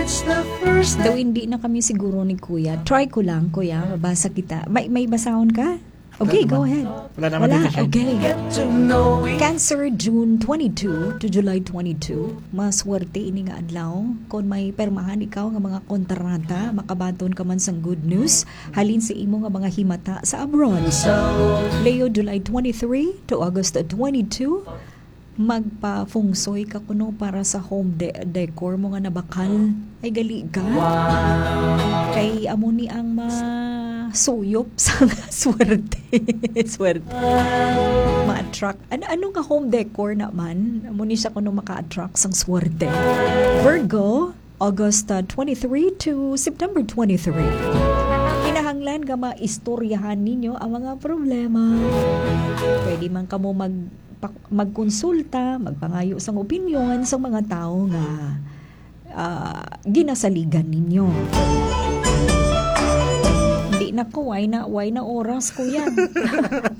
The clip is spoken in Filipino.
Daw hindi na kami siguro ni Kuya. Try ko lang, Kuya. Mabasa kita. May basahon ka? Okay, go ahead. Wala naman dito siya. Okay. Cancer, June 22 to July 22. Maswerte ini nga adlaw. Kung may permahan ikaw nga mga kontrata, makabaton ka man sang good news, halin sa imo nga mga himata sa abroad. Leo, July 23 to August 22. Magpa-fungsoy ka kuno para sa home decor mo nga nabakal. Ay gali ka. Kay amo ni ang suyop sa swerte. Swerte. Ma-attract. Ano nga home decor naman? Amo ni siya kuno maka-attract sang swerte. Virgo, August 23 to September 23. Kinahanglan nga maistoryahan ninyo ang mga problema. Pwede man kamo magkonsulta, magpangayo sang opinyon sa mga tao nga ginasaligan ninyo. Hindi na ko, why na oras ko yan.